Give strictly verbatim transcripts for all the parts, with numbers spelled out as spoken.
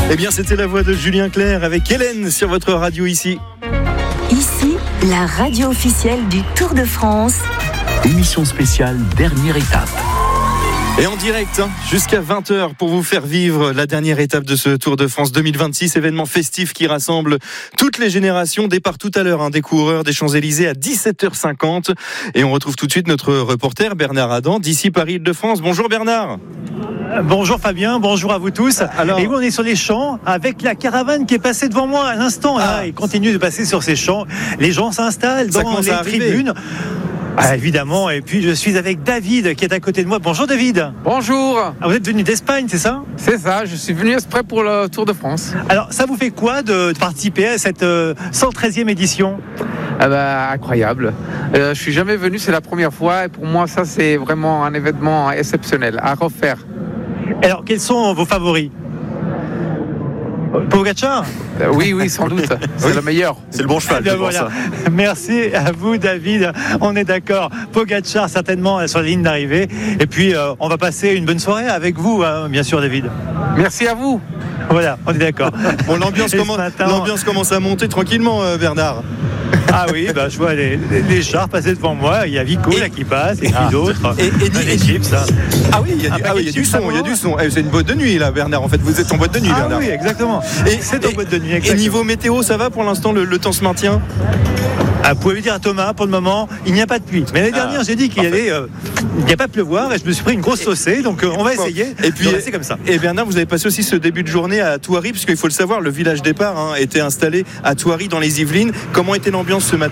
Eh bien, c'était la voix de Julien Clerc avec Hélène sur votre radio ici. Ici, la radio officielle du Tour de France. Émission spéciale, dernière étape. Et en direct, hein, jusqu'à vingt heures pour vous faire vivre la dernière étape de ce Tour de France deux mille vingt-six, événement festif qui rassemble toutes les générations. Départ tout à l'heure hein, des coureurs des Champs-Élysées à dix-sept heures cinquante. Et on retrouve tout de suite notre reporter Bernard Adam d'ici Paris-Île-de-France. Bonjour Bernard. Bonjour Fabien, bonjour à vous tous. Alors... Et oui, on est sur les champs avec la caravane qui est passée devant moi à l'instant là, ah. et continue de passer sur ces champs. Les gens s'installent Ça dans les tribunes. Ah, évidemment, et puis je suis avec David qui est à côté de moi. Bonjour David. Bonjour. Ah, vous êtes venu d'Espagne, c'est ça ? C'est ça, je suis venu exprès pour le Tour de France. Alors ça vous fait quoi de, de participer à cette euh, cent treizième édition ? Ah bah, incroyable. Euh, je suis jamais venu, c'est la première fois et pour moi ça c'est vraiment un événement exceptionnel à refaire. Alors quels sont vos favoris ? Pogacar ? euh, Oui, oui, sans doute. C'est oui. le meilleur. C'est le bon cheval. Ah, voilà. Ça. Merci à vous, David. On est d'accord. Pogacar, certainement, sur la ligne d'arrivée. Et puis, euh, on va passer une bonne soirée avec vous, hein, bien sûr, David. Merci à vous. Voilà, on est d'accord. Bon, l'ambiance, commence, matin... l'ambiance commence à monter tranquillement, euh, Bernard. Ah oui, bah, je vois les, les, les chars passer devant moi. Il y a Vico et, là qui passe et qui ah. d'autres. Et, et, et, et chips, ça. Ah oui, il y a du, ah oui, y a du son, il y a du son. Eh, c'est une boîte de nuit là, Bernard. En fait, vous êtes en boîte de nuit, ah Bernard. Ah oui, exactement. Et c'est en boîte de nuit. Exactement. Et niveau météo, ça va pour l'instant, le, le temps se maintient. Ah, vous pouvez lui dire à Thomas, pour le moment, il n'y a pas de pluie. Mais l'année ah, dernière, j'ai dit qu'il allait, euh, il n'y a pas de pleuvoir et je me suis pris une grosse saucée. Donc, euh, on va essayer. Et puis, c'est comme ça. Et Bernard, vous avez passé aussi ce début de journée à Thoiry, puisqu'il faut le savoir, le village départ hein, était installé à Thoiry dans les Yvelines. Comment était l'ambiance ce matin ?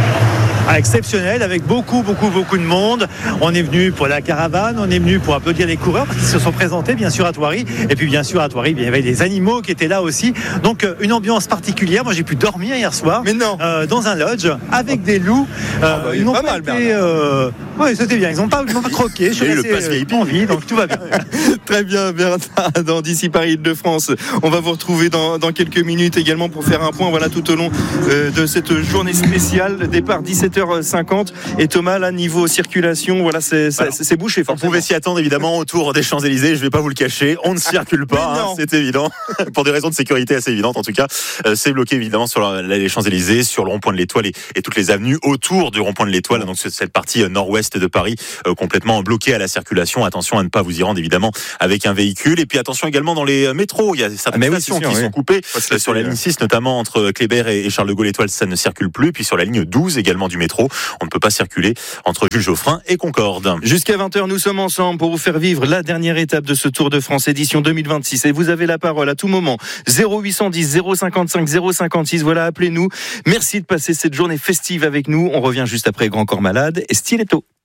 Exceptionnel, avec beaucoup, beaucoup, beaucoup de monde. On est venu pour la caravane, on est venu pour applaudir les coureurs parce qu'ils se sont présentés, bien sûr, à Thoiry. Et puis, bien sûr, à Thoiry, il y avait des animaux qui étaient là aussi. Donc, une ambiance particulière. Moi, j'ai pu dormir hier soir. Mais non. Euh, dans un lodge avec des loups. Euh, ah bah, ils n'ont pas, pas mal, été. Euh... Oui, c'était bien. Ils n'ont pas, ils n'ont pas croqué. Je suis resté en vie, donc tout va bien. Très bien, Bernard, dans d'ici Paris-Île-de-France. On va vous retrouver dans, dans quelques minutes également pour faire un point. Voilà, tout au long euh, de cette journée spéciale. Départ dix-sept heures cinquante. Et Thomas, là, niveau circulation, voilà, c'est, c'est, c'est bouché. On pouvait s'y attendre évidemment autour des Champs-Élysées. Je ne vais pas vous le cacher, on ne circule pas, hein, c'est évident. Pour des raisons de sécurité assez évidentes, en tout cas, euh, c'est bloqué évidemment sur la, les Champs-Élysées, sur le rond-point de l'Étoile et, et toutes les avenues autour du rond-point de l'Étoile. Donc cette partie nord-ouest de Paris euh, complètement bloquée à la circulation. Attention à ne pas vous y rendre évidemment avec un véhicule. Et puis attention également dans les métros. Il y a certaines ah stations oui, sûr, qui oui. sont coupées euh, sur la ligne six, notamment entre Kléber et Charles de Gaulle Étoile, ça ne circule plus. Puis sur la ligne douze également du métro, on ne peut pas circuler entre Jules Geoffrin et Concorde. Jusqu'à vingt heures, nous sommes ensemble pour vous faire vivre la dernière étape de ce Tour de France édition deux mille vingt-six. Et vous avez la parole à tout moment. zéro huit cent dix, zéro cinquante-cinq, zéro cinquante-six. Voilà, appelez-nous. Merci de passer cette journée festive avec nous. On revient juste après Grand Corps Malade et Stiletto.